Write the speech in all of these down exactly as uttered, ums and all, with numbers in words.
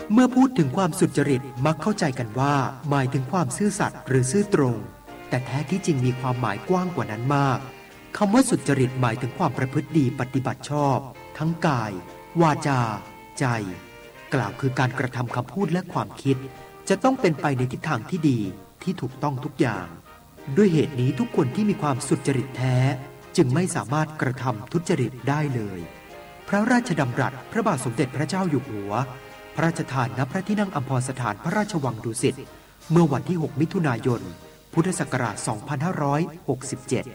เมื่อพูดถึงความสุจริตมักเข้าใจกันว่าหมายถึงความซื่อสัตย์หรือซื่อตรงแต่แท้ที่จริงมีความหมายกว้างกว่านั้นมากคำว่าสุจริตหมายถึงความประพฤติดีปฏิบัติชอบทั้งกายวาจาใจกล่าวคือการกระทำคำพูดและความคิดจะต้องเป็นไปในทิศทางที่ดีที่ถูกต้องทุกอย่างด้วยเหตุนี้ทุกคนที่มีความสุจริตแท้จึงไม่สามารถกระทำทุจริตได้เลยพระราชดำรัสพระบาทสมเด็จพระเจ้าอยู่หัวพระราชทานณพระที่นั่งอัมพรสถานพระราชวังดุสิตเมื่อวันที่หกมิถุนายนพุทธศักราชสองพันห้าร้อยหกสิบเจ็ด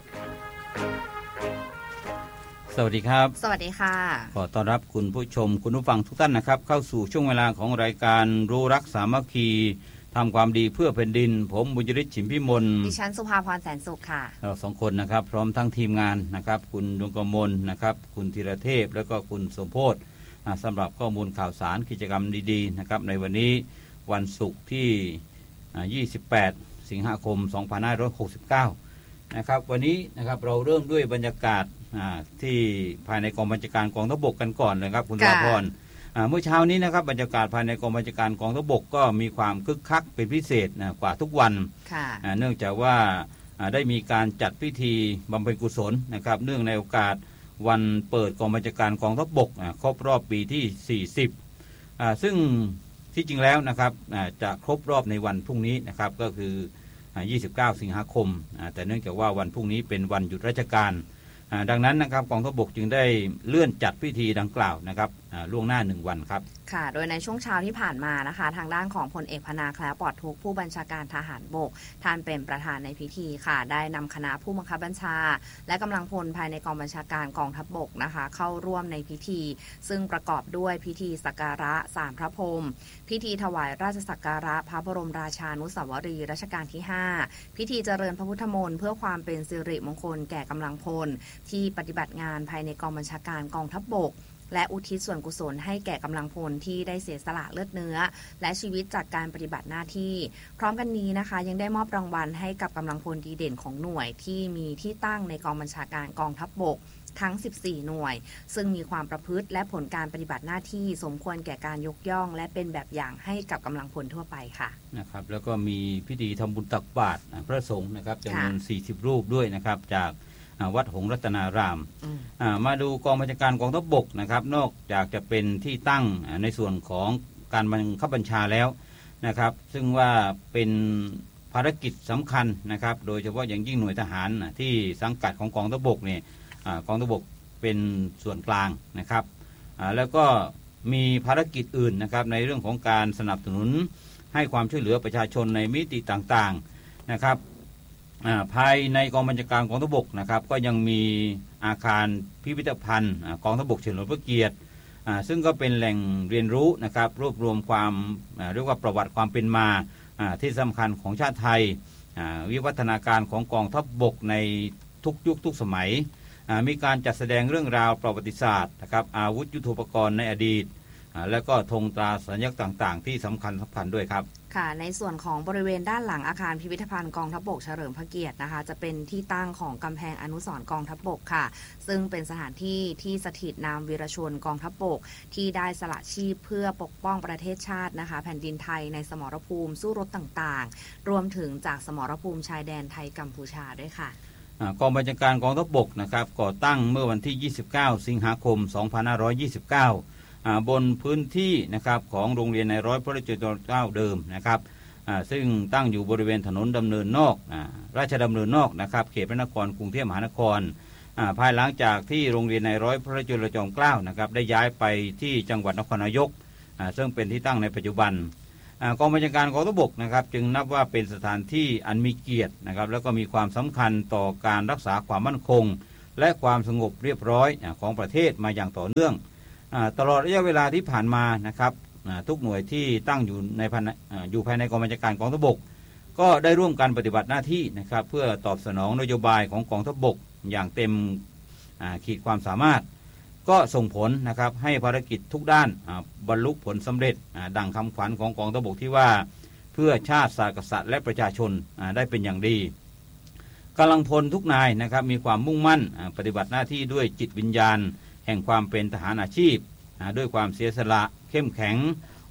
สวัสดีครับสวัสดีค่ะขอต้อนรับคุณผู้ชมคุณผู้ฟังทุกท่านนะครับเข้าสู่ช่วงเวลาของรายการรู้รักสามัคคีทำความดีเพื่อแผ่นดินผมบุญยฤทธิ์ฉิมพิมลดิฉันสุภาพรแสนสุขค่ะเราสองคนนะครับพร้อมทั้งทีมงานนะครับคุณดวงกมลนะครับคุณธีรเทพแล้วก็คุณสมโพธิ์สำหรับข้อมูลข่าวสารกิจกรรมดีๆนะครับในวันนี้วันศุกร์ที่ยี่สิบแปดสิงหาคมสองพันห้าร้อยหกสิบเก้านะครับวันนี้นะครับเราเริ่มด้วยบรรยากาศที่ภายในกองบัญชาการกองทัพบกกันก่อนเลยครับคุณวาพรเมื่อเช้านี้นะครับบรรยากาศภายในกองบัญชาการกองทัพบกก็มีความคึกคักเป็นพิเศษนะกว่าทุกวันเนื่องจากว่าได้มีการจัดพิธีบำเพ็ญกุศลนะครับเนื่องในโอกาสวันเปิดกองบัญชาการกองทัพบกครบรอบปีที่สี่สิบซึ่งที่จริงแล้วนะครับจะครบรอบในวันพรุ่งนี้นะครับก็คือยี่สิบเก้าสิงหาคมแต่เนื่องจากว่าวันพรุ่งนี้เป็นวันหยุดราชการดังนั้นนะครับกองทัพบกจึงได้เลื่อนจัดพิธีดังกล่าวนะครับล่วงหน้าหนึ่งวันครับค่ะโดยในช่วงเช้าที่ผ่านมานะคะทางด้านของพลเอกพนาแคล้วปลอดทุกข์ผู้บัญชาการทหารบกท่านเป็นประธานในพิธีค่ะได้นำคณะผู้บังคับบัญชาและกำลังพลภายในกองบัญชาการกองทัพบกนะคะเข้าร่วมในพิธีซึ่งประกอบด้วยพิธีสักการะศาลพระพรหมพิธีถวายราชสักการะพระบรมราชานุสาวรีย์รัชกาลที่ห้าพิธีเจริญพระพุทธมนต์เพื่อความเป็นสิริมงคลแก่กำลังพลที่ปฏิบัติงานภายในกองบัญชาการกองทัพบกและอุทิศส่วนกุศลให้แก่กำลังพลที่ได้เสียสละเลือดเนื้อและชีวิตจากการปฏิบัติหน้าที่พร้อมกันนี้นะคะยังได้มอบรางวัลให้กับกำลังพลดีเด่นของหน่วยที่มีที่ตั้งในกองบัญชาการกองทัพบกทั้งสิบสี่หน่วยซึ่งมีความประพฤติและผลการปฏิบัติหน้าที่สมควรแก่การยกย่องและเป็นแบบอย่างให้กับกำลังพลทั่วไปค่ะนะครับแล้วก็มีพิธีทำบุญตักบาตรพระสงฆ์นะครับจำนวนสี่สิบรูปด้วยนะครับจากวัดหงส์รัตนารามมาดูกองบัญชาการกองทัพบกนะครับนอกจากจะเป็นที่ตั้งในส่วนของการบังคับบัญชาแล้วนะครับซึ่งว่าเป็นภารกิจสำคัญนะครับโดยเฉพาะอย่างยิ่งหน่วยทหารที่สังกัดของกองทัพบกเนี่ยกองทัพบกเป็นส่วนกลางนะครับแล้วก็มีภารกิจอื่นนะครับในเรื่องของการสนับสนุนให้ความช่วยเหลือประชาชนในมิติต่างๆนะครับภายในกองบัญชาการกองทัพบกนะครับก็ยังมีอาคารพิพิธภัณฑ์กองทัพบกเฉลิมพระเกียรติซึ่งก็เป็นแหล่งเรียนรู้นะครับรวบรวมความเรียกว่าประวัติความเป็นมาที่สำคัญของชาติไทยวิวัฒนาการของกองทัพบกในทุกยุคทุกสมัยมีการจัดแสดงเรื่องราวประวัติศาสตร์นะครับอาวุธยุทโธปกรณ์ในอดีตและก็ธงตราสัญลักษณ์ต่างๆที่สำคัญสำคัญด้วยครับค่ะในส่วนของบริเวณด้านหลังอาคารพิพิธภัณฑ์กองทัพบกเฉลิมพระเกียรตินะคะจะเป็นที่ตั้งของกำแพงอนุสรณ์กองทัพบกค่ะซึ่งเป็นสถานที่ที่สถิตนามวีรชนกองทัพบกที่ได้สละชีพเพื่อปกป้องประเทศชาตินะคะแผ่นดินไทยในสมรภูมิสู้รบต่างๆรวมถึงจากสมรภูมิชายแดนไทยกัมพูชาด้วยค่ะกองบัญชาการกองทัพบกนะครับก่อตั้งเมื่อวันที่ยี่สิบเก้าสิงหาคมสองพันห้าร้อยยี่สิบเก้าบนพื้นที่นะครับของโรงเรียนในร้อยพระราชวังเกล้าเดิมนะครับซึ่งตั้งอยู่บริเวณถนนดำเนินนอกราชดำเนินนอกนะครับเขตพระนครกรุงเทพมหานครภายหลังจากที่โรงเรียนในร้อยพระราชวังเกล้านะครับได้ย้ายไปที่จังหวัดนครนายกซึ่งเป็นที่ตั้งในปัจจุบันกองบัญชาการกองทัพบกนะครับจึงนับว่าเป็นสถานที่อันมีเกียรตินะครับแล้วก็มีความสำคัญต่อการรักษาความมั่นคงและความสงบเรียบร้อยของประเทศมาอย่างต่อเนื่องตลอดระยะเวลาที่ผ่านมานะครับทุกหน่วยที่ตั้งอยู่ในอยู่ภายในกองบัญชาการกองทัพบกก็ได้ร่วมกันปฏิบัติหน้าที่นะครับเพื่อตอบสนองนโยบายของกองทัพบกอย่างเต็มขีดความสามารถก็ส่งผลนะครับให้ภารกิจทุกด้านบรรลุผลสำเร็จดังคำขวัญของกองทัพบกที่ว่าเพื่อชาติศาสตร์กษัตริย์และประชาชนได้เป็นอย่างดีกำลังพลทุกนายนะครับมีความมุ่งมั่นปฏิบัติหน้าที่ด้วยจิตวิญญาณแห่งความเป็นทหารอาชีพด้วยความเสียสละเข้มแข็งอ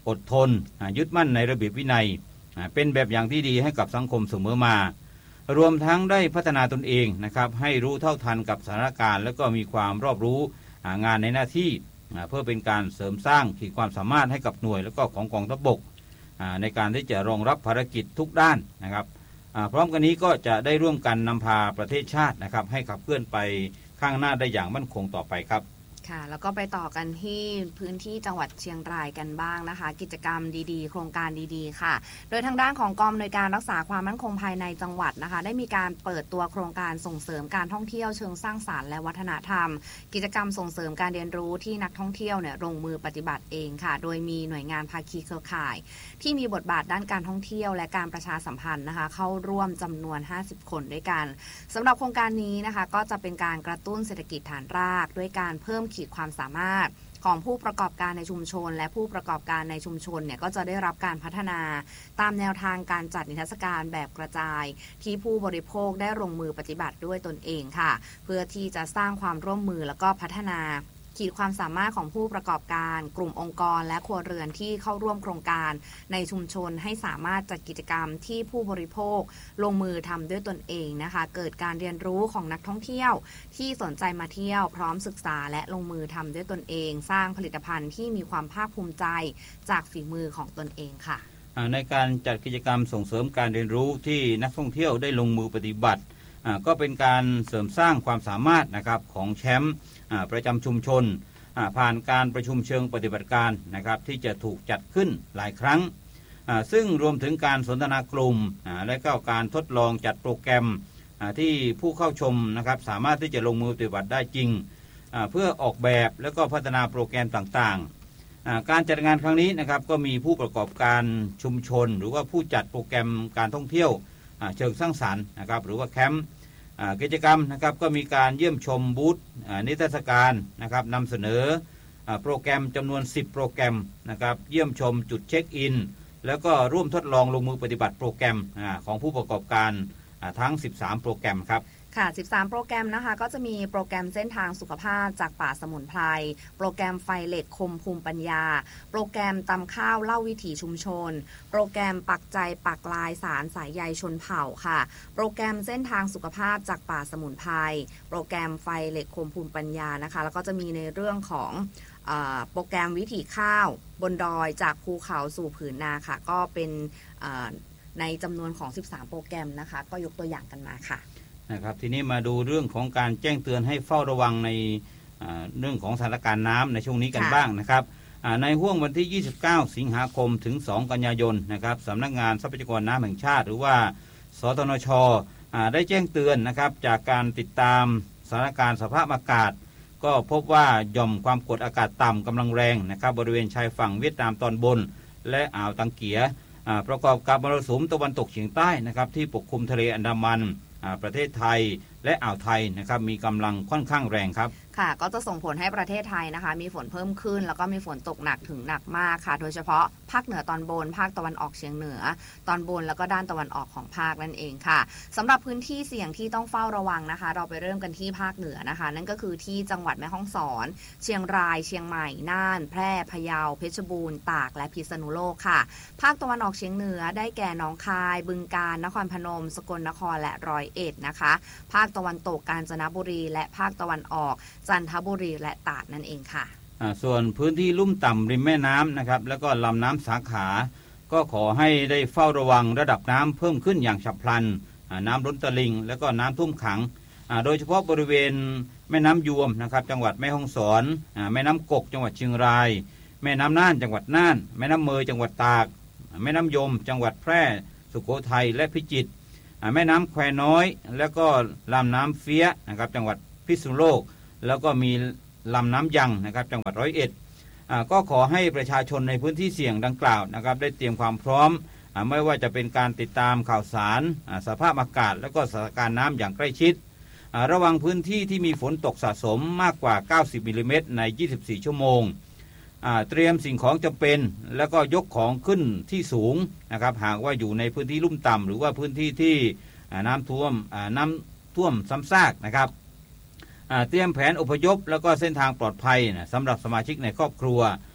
อดทนยึดมั่นในระเบียบวินัยเป็นแบบอย่างที่ดีให้กับสังคมเสมอมารวมทั้งได้พัฒนาตนเองนะครับให้รู้เท่าทันกับสถานการณ์และก็มีความรอบรู้งานในหน้าที่เพื่อเป็นการเสริมสร้างขีดความสามารถให้กับหน่วยและก็ของกองทัพบกในการที่จะรองรับภารกิจทุกด้านนะครับพร้อมกันนี้ก็จะได้ร่วมกันนำพาประเทศชาตินะครับให้ขับเคลื่อนไปข้างหน้าได้อย่างมั่นคงต่อไปครับค่ะแล้วก็ไปต่อกันที่พื้นที่จังหวัดเชียงรายกันบ้างนะคะกิจกรรมดีๆโครงการดีๆค่ะโดยทางด้านของกองอำนวยการรักษาความมั่นคงภายในจังหวัดนะคะได้มีการเปิดตัวโครงการส่งเสริมการท่องเที่ยวเชิงสร้างสรรค์และวัฒนธรรมกิจกรรมส่งเสริมการเรียนรู้ที่นักท่องเที่ยวเนี่ยลงมือปฏิบัติเองค่ะโดยมีหน่วยงานภาคีเครือข่ายที่มีบทบาทด้านการท่องเที่ยวและการประชาสัมพันธ์นะคะเข้าร่วมจำนวนห้าสิบคนด้วยกันสำหรับโครงการนี้นะคะก็จะเป็นการกระตุ้นเศรษฐกิจฐานรากด้วยการเพิ่มขีดความสามารถของผู้ประกอบการในชุมชนและผู้ประกอบการในชุมชนเนี่ยก็จะได้รับการพัฒนาตามแนวทางการจัดนิทรรศการแบบกระจายที่ผู้บริโภคได้ลงมือปฏิบัติด้วยตนเองค่ะเพื่อที่จะสร้างความร่วมมือแล้วก็พัฒนาขีดความสามารถของผู้ประกอบการกลุ่มองค์กรและครัวเรือนที่เข้าร่วมโครงการในชุมชนให้สามารถจัดกิจกรรมที่ผู้บริโภคลงมือทำด้วยตนเองนะคะเกิดการเรียนรู้ของนักท่องเที่ยวที่สนใจมาเที่ยวพร้อมศึกษาและลงมือทำด้วยตนเองสร้างผลิตภัณฑ์ที่มีความภาคภูมิใจจากฝีมือของตนเองค่ะในการจัดกิจกรรมส่งเสริมการเรียนรู้ที่นักท่องเที่ยวได้ลงมือปฏิบัติก็เป็นการเสริมสร้างความสามารถนะครับของแชมป์ประจำชุมชนผ่านการประชุมเชิงปฏิบัติการนะครับที่จะถูกจัดขึ้นหลายครั้งซึ่งรวมถึงการสนทนากลุ่มและก็การทดลองจัดโปรแกรมที่ผู้เข้าชมนะครับสามารถที่จะลงมือปฏิบัติได้จริงเพื่อออกแบบและก็พัฒนาโปรแกรมต่างๆการจัดงานครั้งนี้นะครับก็มีผู้ประกอบการชุมชนหรือว่าผู้จัดโปรแกรมการท่องเที่ยวเชิงสร้างสรรค์นะครับหรือว่าแคมป์กิจกรรมนะครับก็มีการเยี่ยมชมบูธนิทรรศการนะครับนำเสนอโปรแกรมจำนวนสิบโปรแกรมนะครับเยี่ยมชมจุดเช็คอินแล้วก็ร่วมทดลองลงมือปฏิบัติโปรแกรมของผู้ประกอบการทั้งสิบสามโปรแกรมครับค่ะสิบสามโปรแกรมนะคะก็จะมีโปรแกรมเส้นทางสุขภาพจากป่าสมุนไพรโปรแกรมไฟเหล็กคมภูมิปัญญาโปรแกรมตำข้าวเล่าวิถีชุมชนโปรแกรมปักใจปักลายสารสายใยชนเผ่าค่ะโปรแกรมเส้นทางสุขภาพจากป่าสมุนไพรโปรแกรมไฟเหล็กคมภูมิปัญญานะคะแล้วก็จะมีในเรื่องของโปรแกรมวิถีข้าวบนดอยจากภูเขาสู่ผืนนาค่ะก็เป็นในจำนวนของสิบสามโปรแกรมนะคะก็ยกตัวอย่างกันมาค่ะนะครับทีนี้มาดูเรื่องของการแจ้งเตือนให้เฝ้าระวังในเรื่องของสถานการณ์น้ำในช่วงนี้กันบ้างนะครับในห้วงวันที่ยี่สิบเก้าสิงหาคมถึงสองกันยายนนะครับสำนักงานทรัพยากรน้ำแห่งชาติหรือว่าสตนช.ได้แจ้งเตือนนะครับจากการติดตามสถานการณ์สภาพอากาศก็พบว่าหย่อมความกดอากาศต่ำกำลังแรงนะครับบริเวณชายฝั่งเวียดนามตอนบนและอ่าวตังเกียประกอบกับมรสุมตะวันตกเฉียงใต้นะครับที่ปกคลุมทะเลอันดามันประเทศไทยและอ่าวไทยนะครับมีกำลังค่อนข้างแรงครับค่ะก็จะส่งผลให้ประเทศไทยนะคะมีฝนเพิ่มขึ้นแล้วก็มีฝนตกหนักถึงหนักมากค่ะโดยเฉพาะภาคเหนือตอนบนภาคตะวันออกเฉียงเหนือตอนบนแล้วก็ด้านตะวันออกของภาคนั่นเองค่ะสำหรับพื้นที่เสี่ยงที่ต้องเฝ้าระวังนะคะเราไปเริ่มกันที่ภาคเหนือนะคะนั่นก็คือที่จังหวัดแม่ฮ่องสอนเชียงรายเชียงใหม่น่านแพร่พะเยาเพชรบูรณ์ตากและพิษณุโลกค่ะภาคตะวันออกเฉียงเหนือได้แก่หนองคายบึงกาฬนครพนมสกลนครและร้อยเอ็ดนะคะภาคตะวันตกกาญจนบุรีและภาคตะวันออกจันทบุรีและตราดนั่นเองค่ะส่วนพื้นที่ลุ่มต่ำริมแม่น้ำนะครับแล้วก็ลำน้ำสาขาก็ขอให้ได้เฝ้าระวังระดับน้ำเพิ่มขึ้นอย่างฉับพลันน้ำล้นตลิ่งแล้วก็น้ำท่วมขังโดยเฉพาะบริเวณแม่น้ำยวมนะครับจังหวัดแม่ฮ่องสอนแม่น้ำกกจังหวัดเชียงรายแม่น้ำน่านจังหวัดน่านแม่น้ำเมยจังหวัดตากแม่น้ำยมจังหวัดแพร่สุโขทัยและพิจิตรแม่น้ำแควน้อยแล้วก็ลำน้ำเฟี้ยนะครับจังหวัดพิษณุโลกแล้วก็มีลำน้ำยังนะครับจังหวัดร้อยเอ็ดก็ขอให้ประชาชนในพื้นที่เสี่ยงดังกล่าวนะครับได้เตรียมความพร้อมไม่ว่าจะเป็นการติดตามข่าวสารสภาพอากาศและก็สถานการณ์น้ำอย่างใกล้ชิดระวังพื้นที่ที่มีฝนตกสะสมมากกว่าเก้าสิบมิลลิเมตรในยี่สิบสี่ชั่วโมงเตรียมสิ่งของจำเป็นแล้วก็ยกของขึ้นที่สูงนะครับหากว่าอยู่ในพื้นที่ลุ่มต่ำหรือว่าพื้นที่ที่น้ำท่วมน้ำท่วมซ้ำซากนะครับเตรียมแผนอพยพแล้วก็เส้นทางปลอดภัยนะสำหรับสมาชิกในครอบครัว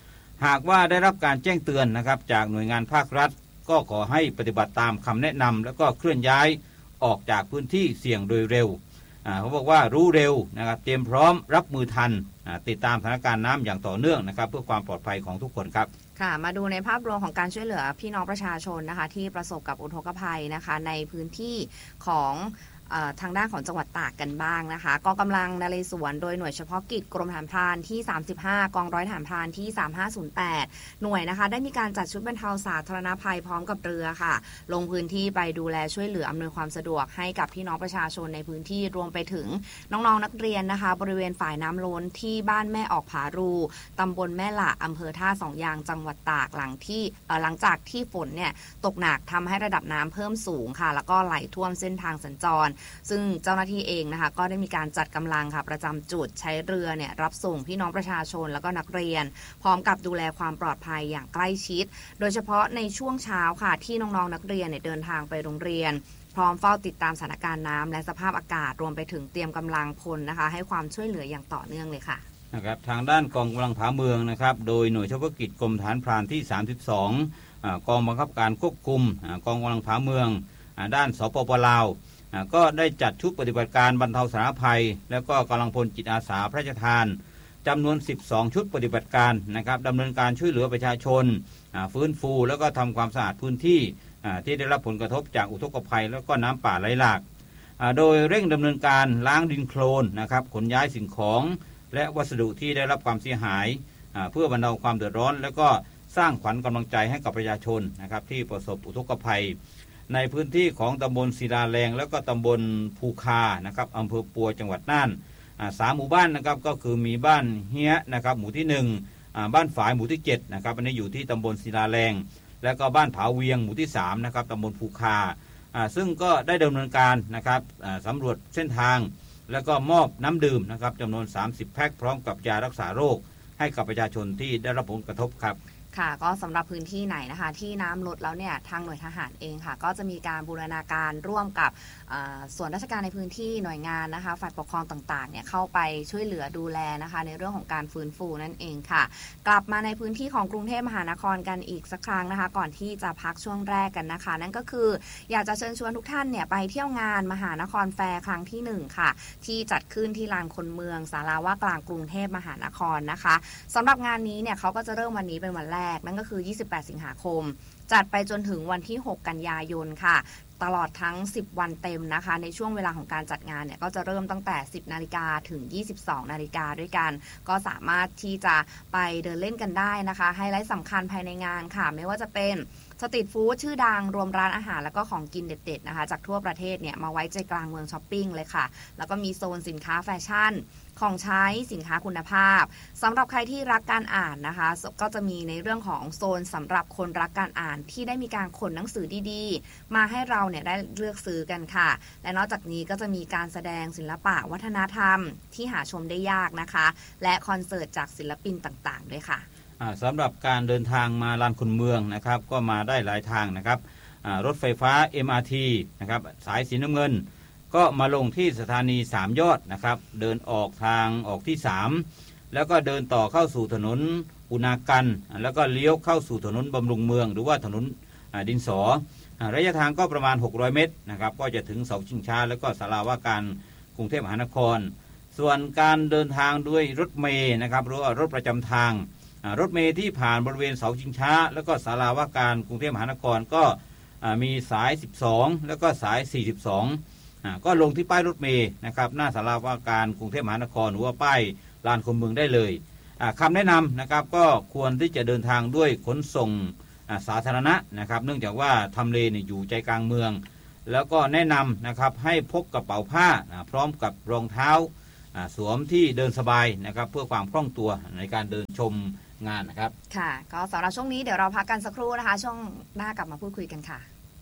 หากว่าได้รับการแจ้งเตือนนะครับจากหน่วยงานภาครัฐก็ขอให้ปฏิบัติตามคำแนะนำแล้วก็เคลื่อนย้ายออกจากพื้นที่เสี่ยงโดยเร็วเขาบอกว่ารู้เร็วนะครับเตรียมพร้อมรับมือทันติดตามสถานการณ์น้ำอย่างต่อเนื่องนะครับเพื่อความปลอดภัยของทุกคนครับค่ะมาดูในภาพรวมของการช่วยเหลือพี่น้องประชาชนนะคะที่ประสบกับอุทกภัยนะคะในพื้นที่ของทางด้านของจังหวัดตากกันบ้างนะคะกองกำลังนเรศวรโดยหน่วยเฉพาะกิจกรมทหารพรานที่สามสิบห้ากองร้อยทหารพรานที่สามห้าศูนย์แปดหน่วยนะคะได้มีการจัดชุดบรรเทาสาธารณภัยพร้อมกับเรือค่ะลงพื้นที่ไปดูแลช่วยเหลืออำนวยความสะดวกให้กับพี่น้องประชาชนในพื้นที่รวมไปถึงน้องๆนักเรียนนะคะบริเวณฝ่ายน้ำล้นที่บ้านแม่ออกผารูตำบลแม่หละอำเภอท่าสองยางจังหวัดตากหลังที่หลังจากที่ฝนเนี่ยตกหนักทำให้ระดับน้ำเพิ่มสูงค่ะแล้วก็ไหลท่วมเส้นทางสัญจรซึ่งเจ้าหน้าที่เองนะคะก็ได้มีการจัดกำลังค่ะประจำจุดใช้เรือเนี่ยรับส่งพี่น้องประชาชนแล้วก็นักเรียนพร้อมกับดูแลความปลอดภัยอย่างใกล้ชิดโดยเฉพาะในช่วงเช้าค่ะที่น้องๆนักเรียนเนี่ยเดินทางไปโรงเรียนพร้อมเฝ้าติดตามสถานการณ์น้ำและสภาพอากาศรวมไปถึงเตรียมกำลังพลนะคะให้ความช่วยเหลืออย่างต่อเนื่องเลยค่ะนะครับทางด้านกองกำลังผาเมืองนะครับโดยหน่วยเฉพาะกิจกรมทหารพรานที่สามสิบสองกองบังคับการควบคุมกองกำลังผาเมืองด้านสปป.ลาวก็ได้จัดชุดปฏิบัติการบรรเทาสาธารณภัยแล้วก็กำลังพลจิตอาสาพระราชทานจำนวนสิบสองชุดปฏิบัติการนะครับดำเนินการช่วยเหลือประชาชนฟื้นฟูแล้วก็ทำความสะอาดพื้นที่ที่ได้รับผลกระทบจากอุทกภัยแล้วก็น้ำป่าไหลหลากโดยเร่งดำเนินการล้างดินโคลนนะครับขนย้ายสิ่งของและวัสดุที่ได้รับความเสียหายเพื่อบรรเทาความเดือดร้อนแล้วก็สร้างขวัญกำลังใจให้กับประชาชนนะครับที่ประสบอุทกภัยในพื้นที่ของตำบลศิลาแรงแล้วก็ตำบลภูคานะครับอำเภอปัวจังหวัดน่านสามหมู่บ้านนะครับก็คือมีบ้านเฮียนะครับหมู่ที่หนึ่งบ้านฝายหมู่ที่เจ็ดนะครับอันนี้อยู่ที่ตำบลศิลาแรงแล้วก็บ้านผาเวียงหมู่ที่สามนะครับตำบลภูคาซึ่งก็ได้ดำเนินการนะครับสำรวจเส้นทางแล้วก็มอบน้ำดื่มนะครับจำนวนสามสิบแพ็คพร้อมกับยารักษาโรคให้กับประชาชนที่ได้รับผลกระทบครับค่ะก็สำหรับพื้นที่ไหนนะคะที่น้ำลดแล้วเนี่ยทางหน่วยทหารเองค่ะก็จะมีการบูรณาการร่วมกับส่วนราชการในพื้นที่หน่วยงานนะคะฝ่ายปกครองต่างๆเนี่ยเข้าไปช่วยเหลือดูแลนะคะในเรื่องของการฟื้นฟูนั่นเองค่ะกลับมาในพื้นที่ของกรุงเทพมหานครกันอีกสักครั้งนะคะก่อนที่จะพักช่วงแรกกันนะคะนั่นก็คืออยากจะเชิญชวนทุกท่านเนี่ยไปเที่ยวงานมหานครแฟร์ครั้งที่หนึ่งค่ะที่จัดขึ้นที่ลานคนเมืองศาลาว่ากลางกรุงเทพมหานครนะคะสำหรับงานนี้เนี่ยเขาก็จะเริ่มวันนี้เป็นวันแรกนั่นก็คือยี่สิบแปดสิงหาคมจัดไปจนถึงวันที่หกกันยายนค่ะตลอดทั้งสิบวันเต็มนะคะในช่วงเวลาของการจัดงานเนี่ยก็จะเริ่มตั้งแต่สิบนาฬิกาถึงยี่สิบสองนาฬิกาด้วยกันก็สามารถที่จะไปเดินเล่นกันได้นะคะไฮไลท์สำคัญภายในงานค่ะไม่ว่าจะเป็นสตรีทฟู้ดชื่อดังรวมร้านอาหารแล้วก็ของกินเด็ดๆนะคะจากทั่วประเทศเนี่ยมาไว้ใจกลางเมืองช้อปปิ้งเลยค่ะแล้วก็มีโซนสินค้าแฟชั่นของใช้สินค้าคุณภาพสำหรับใครที่รักการอ่านนะคะก็จะมีในเรื่องของโซนสำหรับคนรักการอ่านที่ได้มีการขนหนังสือดีๆมาให้เราเนี่ยได้เลือกซื้อกันค่ะและนอกจากนี้ก็จะมีการแสดงศิลปะวัฒนธรรมที่หาชมได้ยากนะคะและคอนเสิร์ตจากศิลปินต่างๆด้วยค่ะสำหรับการเดินทางมาลานคนเมืองนะครับก็มาได้หลายทางนะครับรถไฟฟ้า เอ็ม อาร์ ที นะครับสายสีน้ำเงินก็มาลงที่สถานีสามยอดนะครับเดินออกทางออกที่สามแล้วก็เดินต่อเข้าสู่ถนนอุณากันแล้วก็เลี้ยวเข้าสู่ถนนบำรุงเมืองหรือว่าถนนดินสอระยะทางก็ประมาณหกร้อยเมตรนะครับก็จะถึงเสาชิงช้าแล้วก็ศาลาว่าการกรุงเทพมหานครส่วนการเดินทางด้วยรถเมล์นะครับหรือว่ารถประจำทางรถเมล์ที่ผ่านบริเวณเสาชิงช้าแล้วก็ศาลาว่าการกรุงเทพมหานครก็มีสายสิบสองแล้วก็สายสี่สิบสองก็ลงที่ป้ายรถเมล์นะครับหน้าศาลาว่าการกรุงเทพมหานครหรือว่าป้ายลานคนเมืองได้เลยคำแนะนำนะครับก็ควรที่จะเดินทางด้วยขนส่งสาธารณะนะครับเนื่องจากว่าทำเลเนี่ยอยู่ใจกลางเมืองแล้วก็แนะนำนะครับให้พกกระเป๋าผ้าพร้อมกับรองเท้าสวมที่เดินสบายนะครับเพื่อความคล่องตัวในการเดินชมงานนะครับค่ะก็สำหรับช่วงนี้เดี๋ยวเราพักกันสักครู่นะคะช่วงหน้ากลับมาพูดคุยกันค่ะ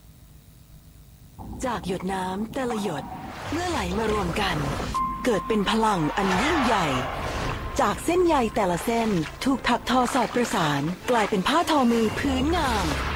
จากหยดน้ำแต่ละหยดเมื่อไหลมารวมกันเกิดเป็นพลังอันยิ่งใหญ่จากเส้นใยแต่ละเส้นถูกถักทอสอดประสานกลายเป็นผ้าทอมือพื้นงาม